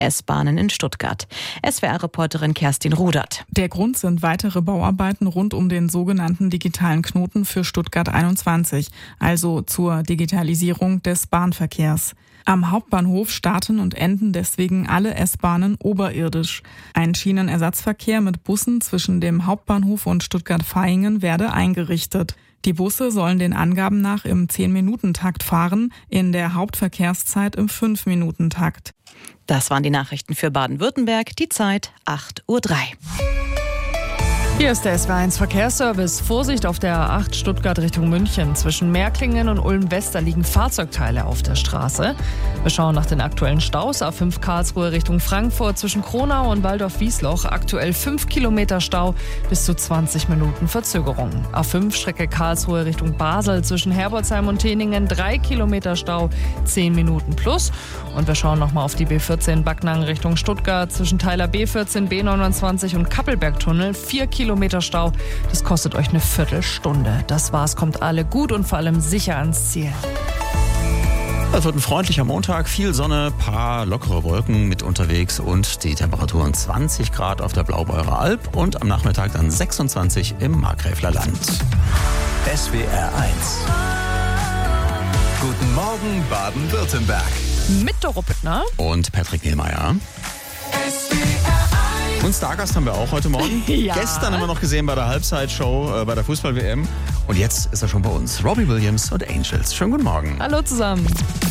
S-Bahnen in Stuttgart. SWR-Reporterin Kerstin Rudert. Der Grund sind weitere Bauarbeiten rund um den sogenannten digitalen Knoten für Stuttgart 21, also zur Digitalisierung des Bahnverkehrs. Am Hauptbahnhof starten und enden deswegen alle S-Bahnen oberirdisch. Ein Schienenersatzverkehr mit Bussen zwischen dem Hauptbahnhof und Stuttgart-Vaihingen werde eingerichtet. Die Busse sollen den Angaben nach im 10-Minuten-Takt fahren, in der Hauptverkehrszeit im 5-Minuten-Takt. Das waren die Nachrichten für Baden-Württemberg. Die Zeit 8:03 Uhr. Hier ist der SW1 Verkehrsservice. Vorsicht auf der A8 Stuttgart Richtung München. Zwischen Märklingen und Ulm-West liegen Fahrzeugteile auf der Straße. Wir schauen nach den aktuellen Staus. A5 Karlsruhe Richtung Frankfurt zwischen Kronau und Waldorf-Wiesloch. Aktuell 5 Kilometer Stau, bis zu 20 Minuten Verzögerung. A5 Strecke Karlsruhe Richtung Basel zwischen Herbolzheim und Teningen. 3 Kilometer Stau, 10 Minuten plus. Und wir schauen nochmal auf die B14 Backnang Richtung Stuttgart zwischen Teiler B14, B29 und Kappelbergtunnel. 4 Kilometer Stau. Das kostet euch eine Viertelstunde. Das war's, kommt alle gut und vor allem sicher ans Ziel. Es wird ein freundlicher Montag, viel Sonne, paar lockere Wolken mit unterwegs und die Temperaturen 20 Grad auf der Blaubeurer Alb und am Nachmittag dann 26 im Markgräfler Land. SWR 1. Guten Morgen Baden-Württemberg. Mit Doro Pittner Und Patrick Niemeyer. Und Stargast haben wir auch heute Morgen. Ja. Gestern haben wir noch gesehen bei der Halbzeitshow bei der Fußball-WM. Und jetzt ist er schon bei uns. Robbie Williams und Angels. Schönen guten Morgen. Hallo zusammen.